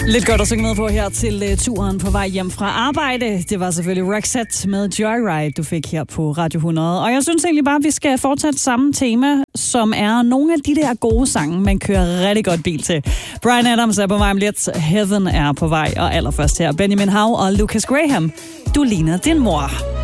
Lidt godt at synge med på her til turen på vej hjem fra arbejde. Det var selvfølgelig Roxette med Joyride, du fik her på Radio 100. Og jeg synes egentlig bare, at vi skal fortsætte samme tema, som er nogle af de der gode sange, man kører rigtig godt bil til. Bryan Adams er på vej om lidt. Heaven er på vej. Og allerførst her Benjamin Hav og Lucas Graham. Du ligner din mor.